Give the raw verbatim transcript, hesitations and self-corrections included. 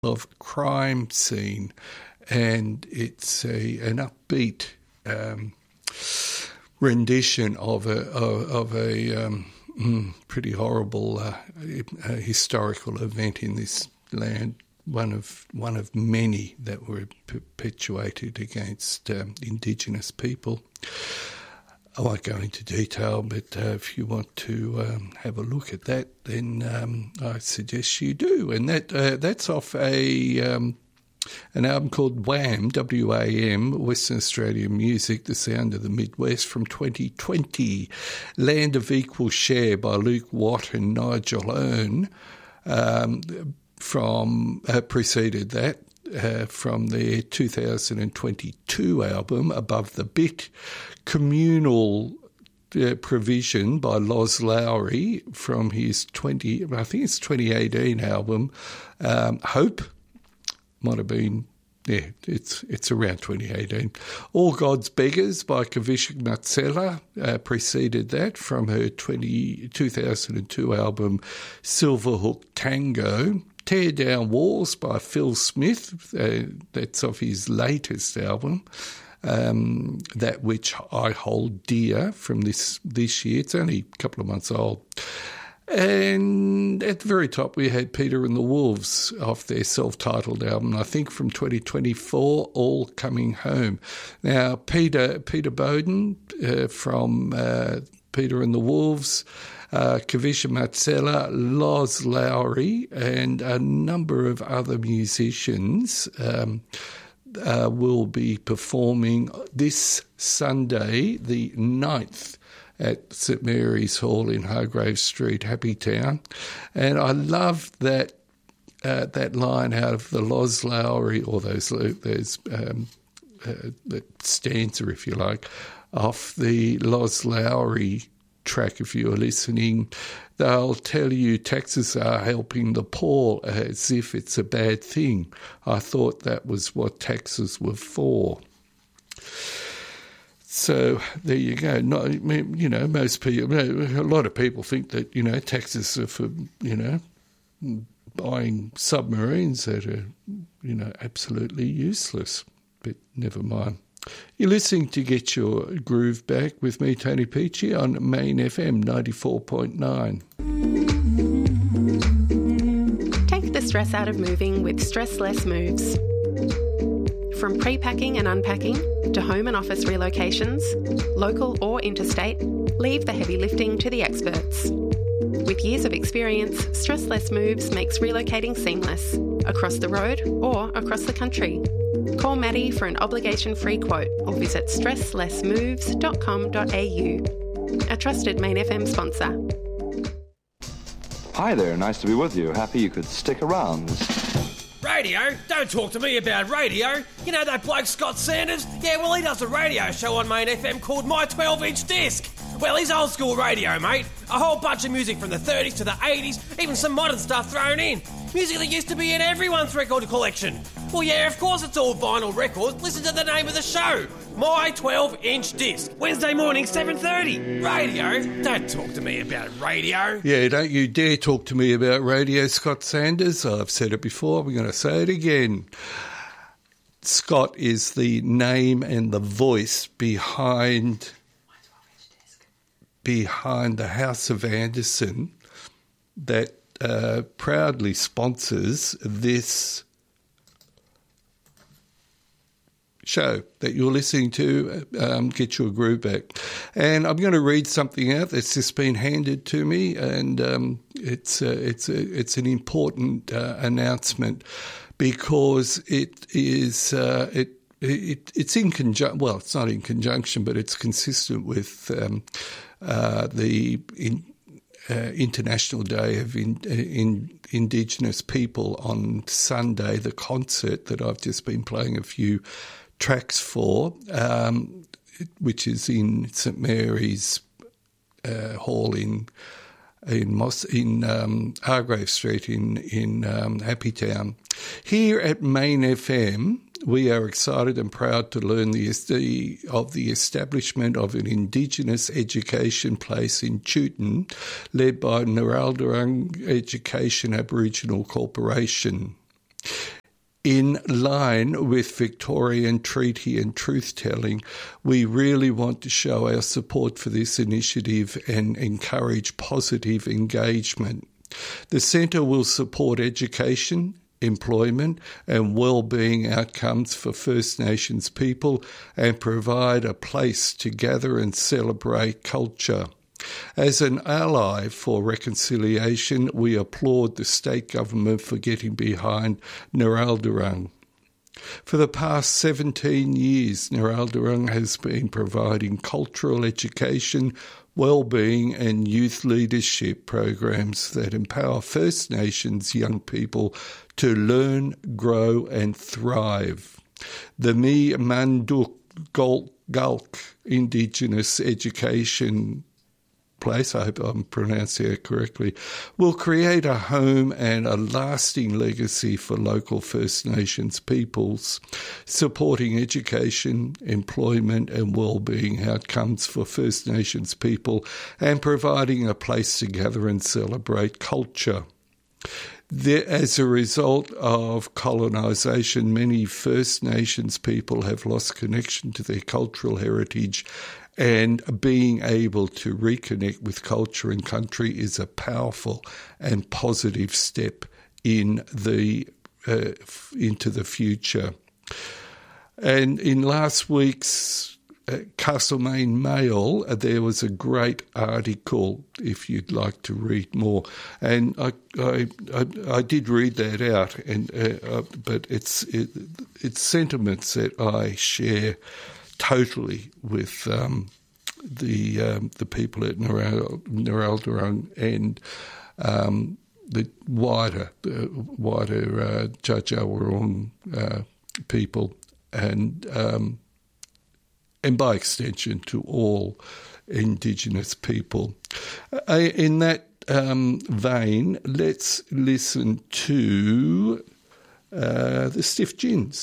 of crime scene, and it's a an upbeat um, rendition of a of, of a um, pretty horrible uh, uh, historical event in this land. One of one of many that were perpetuated against um, Indigenous people. I won't go into detail, but uh, if you want to um, have a look at that, then um, I suggest you do. And that uh, that's off a um, an album called Wham, W A M, Western Australian Music, The Sound of the Midwest, from twenty twenty. Land of Equal Share by Luke Watt and Nigel Earn um, from uh, preceded that. Uh, from their two thousand twenty-two album, Above the Bit, Communal uh, Provision by Loz Lowry from his twenty, I think it's twenty eighteen album, um, Hope, might have been, yeah, it's it's around twenty eighteen. All God's Beggars by Kavisha Matsela uh, preceded that from her twenty, two thousand two album Silverhook Tango. Tear Down Walls by Phil Smith, uh, that's of his latest album, um, That Which I Hold Dear from this, this year. It's only a couple of months old. And at the very top we had Peter and the Wolves off their self-titled album, I think from twenty twenty-four, All Coming Home. Now, Peter, Peter Bowden uh, from uh, Peter and the Wolves, Uh, Kavisha Matsela, Loz Lowry, and a number of other musicians um, uh, will be performing this Sunday, the ninth, at St Mary's Hall in Hargrave Street, Happy Town. And I love that uh, that line out of the Loz Lowry, or those those um, uh, the stanza, if you like, off the Loz Lowry track. If you're listening, they'll tell you taxes are helping the poor as if it's a bad thing. I thought that was what taxes were for. So there you go. Not, you know, most people, a lot of people think that, you know, taxes are for, you know, buying submarines that are, you know, absolutely useless. But never mind. You're listening to Get Your Groove Back with me, Tony Peachy, on Main F M ninety-four point nine. Take the stress out of moving with Stress Less Moves. From pre-packing and unpacking to home and office relocations, local or interstate, leave the heavy lifting to the experts. With years of experience, Stress Less Moves makes relocating seamless, across the road or across the country. Call Maddie for an obligation-free quote or visit stress less moves dot com dot a u. A trusted Main F M sponsor. Hi there, nice to be with you. Happy you could stick around. Radio? Don't talk to me about radio. You know that bloke Scott Sanders? Yeah, well, he does a radio show on Main F M called My twelve inch Disc. Well, he's old school radio, mate. A whole bunch of music from the thirties to the eighties, even some modern stuff thrown in. Music that used to be in everyone's record collection. Well, yeah, of course it's all vinyl records. Listen to the name of the show. My twelve inch Disc. Wednesday morning, seven thirty. Radio? Don't talk to me about radio. Yeah, don't you dare talk to me about radio, Scott Sanders. I've said it before. We're going to say it again. Scott is the name and the voice behind... behind the House of Anderson that uh, proudly sponsors this show that you're listening to, um, Get Your Groove Back. And I'm going to read something out that's just been handed to me, and um, it's, uh, it's, uh, it's an important uh, announcement because it is... Uh, it It, it's in conjunction, well, it's not in conjunction, but it's consistent with um, uh, the in, uh, International Day of in, in Indigenous People on Sunday, the concert that I've just been playing a few tracks for, um, which is in St Mary's uh, Hall in in Moss, in um, Hargrave Street in, in um, Happy Town. Here at Main F M, we are excited and proud to learn the, the of the establishment of an Indigenous education place in Chewton, led by Naraldarung Education Aboriginal Corporation. In line with Victorian treaty and truth-telling, we really want to show our support for this initiative and encourage positive engagement. The Centre will support education, employment and well-being outcomes for First Nations people and provide a place to gather and celebrate culture. As an ally for reconciliation, we applaud the state government for getting behind Naraldarung. For the past seventeen years, Naraldarung has been providing cultural education, well-being and youth leadership programs that empower First Nations young people to learn, grow and thrive. The Mi Manduk Gulk Indigenous Education place, I hope I'm pronouncing it correctly, will create a home and a lasting legacy for local First Nations peoples, supporting education, employment and well-being outcomes for First Nations people and providing a place to gather and celebrate culture. There, as a result of colonisation, many First Nations people have lost connection to their cultural heritage, and being able to reconnect with culture and country is a powerful and positive step in the uh, into the future. And in last week's uh, Castlemaine Mail, uh, there was a great article, if you'd like to read more. And I I, I, I did read that out, and uh, uh, but it's it, it's sentiments that I share totally with um, the um, the people at Naraldarung and um, the wider the wider uh, Dja Dja Wurrung uh, people, and um, and by extension to all Indigenous people. Uh, in that um, vein, let's listen to uh, the Stiff Gins.